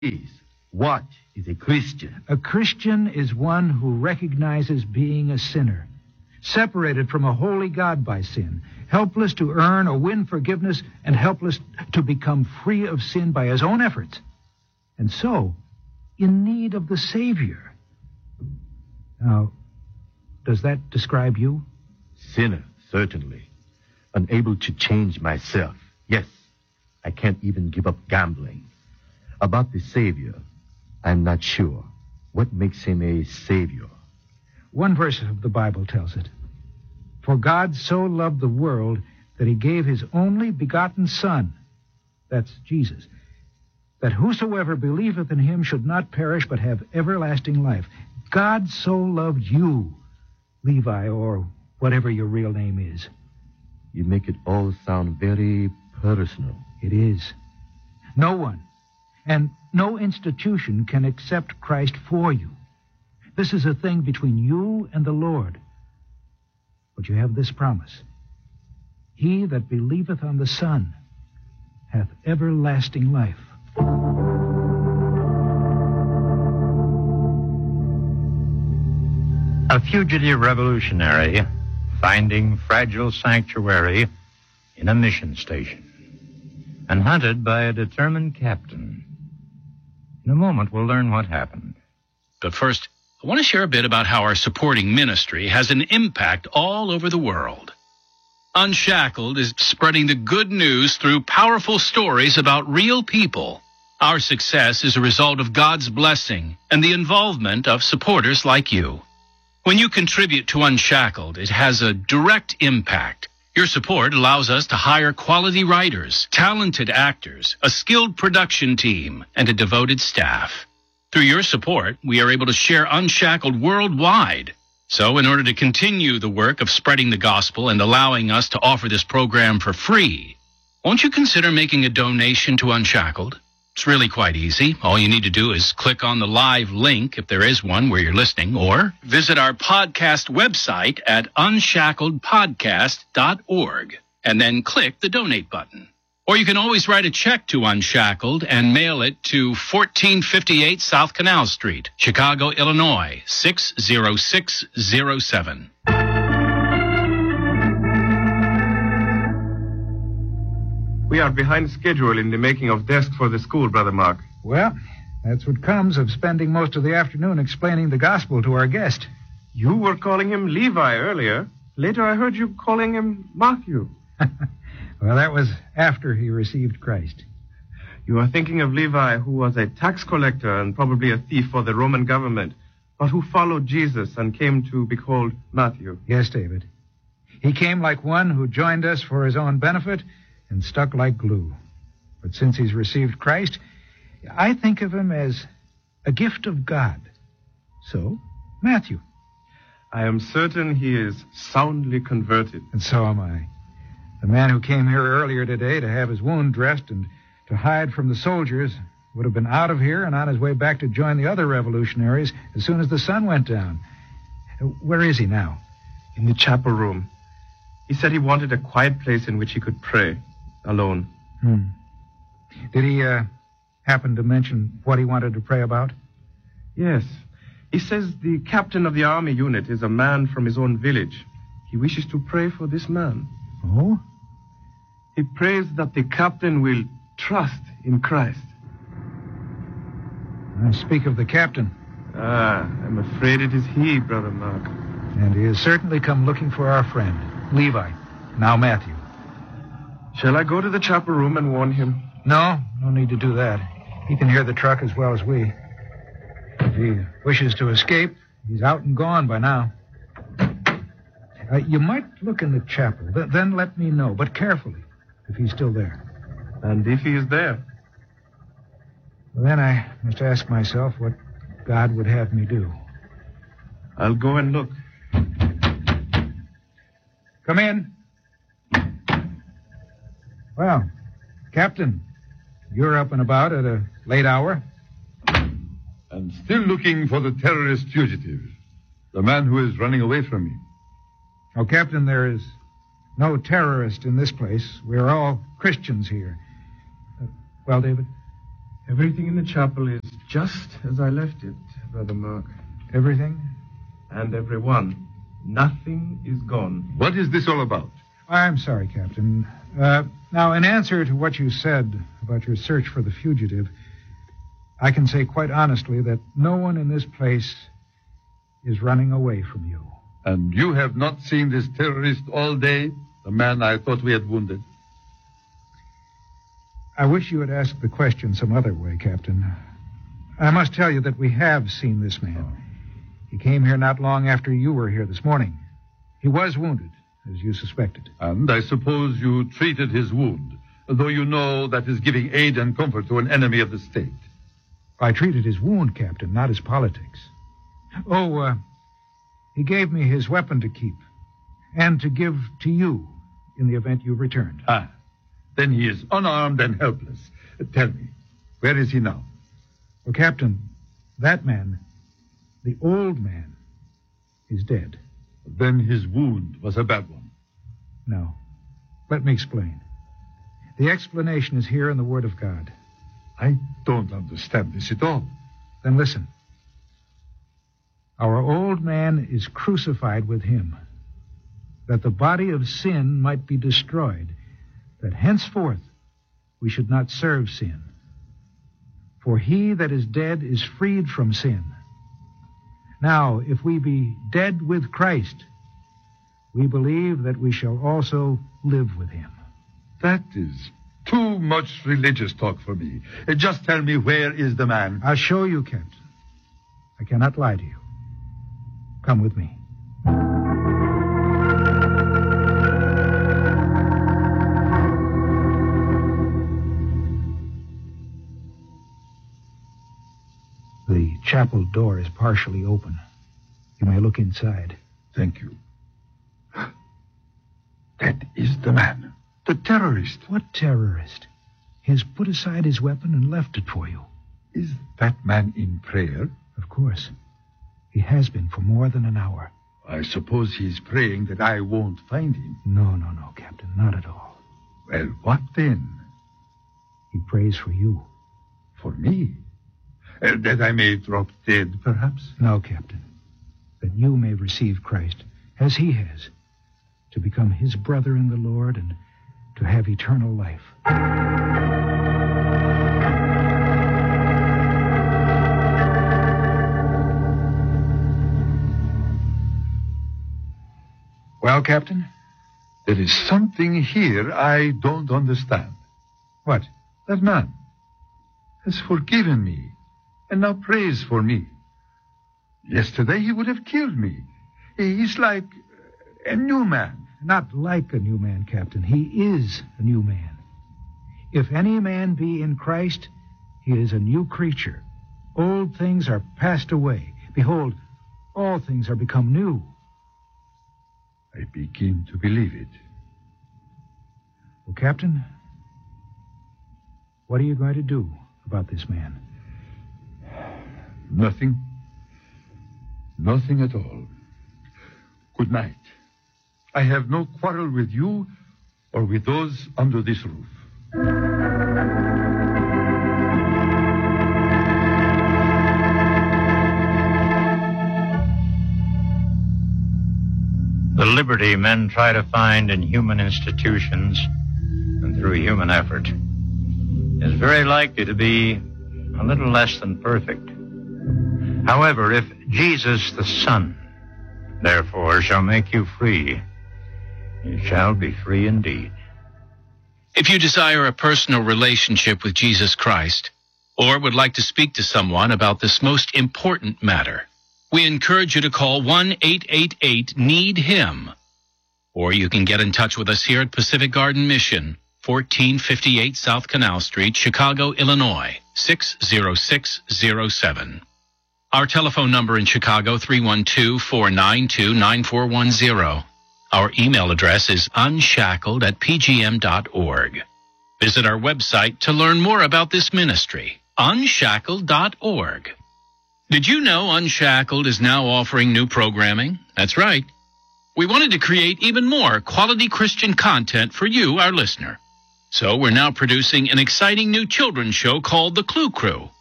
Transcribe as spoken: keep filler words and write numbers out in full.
Please, what is a Christian? A Christian is one who recognizes being a sinner, separated from a holy God by sin, helpless to earn or win forgiveness, and helpless to become free of sin by his own efforts, and so in need of the Savior. Now, does that describe you? Sinner, certainly. Unable to change myself. Yes, I can't even give up gambling. About the Savior, I'm not sure. What makes him a Savior? One verse of the Bible tells it. For God so loved the world that he gave his only begotten Son, that's Jesus, that whosoever believeth in him should not perish but have everlasting life. God so loved you, Levi, or whatever your real name is. You make it all sound very personal. It is. No one and no institution can accept Christ for you. This is a thing between you and the Lord. But you have this promise. He that believeth on the Son hath everlasting life. A fugitive revolutionary finding fragile sanctuary in a mission station and hunted by a determined captain. In a moment, we'll learn what happened. But first, I want to share a bit about how our supporting ministry has an impact all over the world. Unshackled is spreading the good news through powerful stories about real people. Our success is a result of God's blessing and the involvement of supporters like you. When you contribute to Unshackled, it has a direct impact. Your support allows us to hire quality writers, talented actors, a skilled production team, and a devoted staff. Through your support, we are able to share Unshackled worldwide. So in order to continue the work of spreading the gospel and allowing us to offer this program for free, won't you consider making a donation to Unshackled? It's really quite easy. All you need to do is click on the live link, if there is one where you're listening, or visit our podcast website at unshackled podcast dot org, and then click the donate button. Or you can always write a check to Unshackled and mail it to fourteen fifty-eight South Canal Street, Chicago, Illinois, six zero six zero seven. We are behind schedule in the making of desks for the school, Brother Mark. Well, that's what comes of spending most of the afternoon explaining the gospel to our guest. You were calling him Levi earlier. Later I heard you calling him Matthew. Well, that was after he received Christ. You are thinking of Levi, who was a tax collector and probably a thief for the Roman government, but who followed Jesus and came to be called Matthew. Yes, David. He came like one who joined us for his own benefit and stuck like glue. But since he's received Christ, I think of him as a gift of God. So, Matthew. I am certain he is soundly converted. And so am I. The man who came here earlier today to have his wound dressed and to hide from the soldiers would have been out of here and on his way back to join the other revolutionaries as soon as the sun went down. Where is he now? In the chapel room. He said he wanted a quiet place in which he could pray. Alone. Hmm. Did he uh, happen to mention what he wanted to pray about? Yes. He says the captain of the army unit is a man from his own village. He wishes to pray for this man. Oh? He prays that the captain will trust in Christ. I speak of the captain. Ah, I'm afraid it is he, Brother Mark. And he has certainly come looking for our friend, Levi, now Matthew. Shall I go to the chapel room and warn him? No, no need to do that. He can hear the truck as well as we. If he wishes to escape, he's out and gone by now. Uh, you might look in the chapel, th- then let me know, but carefully, if he's still there. And if he is there? Well, then I must ask myself what God would have me do. I'll go and look. Come in. Well, Captain, you're up and about at a late hour. And still looking for the terrorist fugitive, the man who is running away from me. Oh, Captain, there is no terrorist in this place. We're all Christians here. Uh, well, David? Everything in the chapel is just as I left it, Brother Mark. Everything? And everyone. Nothing is gone. What is this all about? I'm sorry, Captain. Uh, now, in answer to what you said about your search for the fugitive, I can say quite honestly that no one in this place is running away from you. And you have not seen this terrorist all day, the man I thought we had wounded? I wish you had asked the question some other way, Captain. I must tell you that we have seen this man. He came here not long after you were here this morning. He was wounded, as you suspected. And I suppose you treated his wound, though you know that is giving aid and comfort to an enemy of the state. I treated his wound, Captain, not his politics. Oh, uh, he gave me his weapon to keep and to give to you in the event you returned. Ah, then he is unarmed and helpless. Uh, tell me, where is he now? Well, Captain, that man, the old man, is dead. Then his wound was a bad one. No. Let me explain. The explanation is here in the Word of God. I don't understand this at all. Then listen. Our old man is crucified with him, that the body of sin might be destroyed, that henceforth we should not serve sin. For he that is dead is freed from sin. Now, if we be dead with Christ, we believe that we shall also live with him. That is too much religious talk for me. Uh, Just tell me, where is the man? I'll show you, Captain. I cannot lie to you. Come with me. The chapel door is partially open. You may look inside. Thank you. That is the man. The terrorist. What terrorist? He has put aside his weapon and left it for you. Is that man in prayer? Of course. He has been for more than an hour. I suppose he's praying that I won't find him. No, no, no, Captain. Not at all. Well, what then? He prays for you. For me? Uh, that I may drop dead, perhaps? No, Captain. That you may receive Christ, as he has, to become his brother in the Lord and to have eternal life. Well, Captain? There is something here I don't understand. What? That man has forgiven me and now prays for me. Yesterday he would have killed me. He's like a new man. Not like a new man, Captain. He is a new man. If any man be in Christ, he is a new creature. Old things are passed away. Behold, all things are become new. I begin to believe it. Well, Captain, what are you going to do about this man? Nothing. Nothing at all. Good night. I have no quarrel with you or with those under this roof. The liberty men try to find in human institutions and through human effort is very likely to be a little less than perfect. However, if Jesus the Son, therefore, shall make you free, you shall be free indeed. If you desire a personal relationship with Jesus Christ, or would like to speak to someone about this most important matter, we encourage you to call one eight eight eight need him. Or you can get in touch with us here at Pacific Garden Mission, fourteen fifty-eight South Canal Street, Chicago, Illinois, six zero six zero seven. Our telephone number in Chicago, three one two, four nine two, nine four one zero. Our email address is unshackled at p g m dot org. Visit our website to learn more about this ministry, unshackled dot org. Did you know Unshackled is now offering new programming? That's right. We wanted to create even more quality Christian content for you, our listener. So we're now producing an exciting new children's show called The Clue Crew.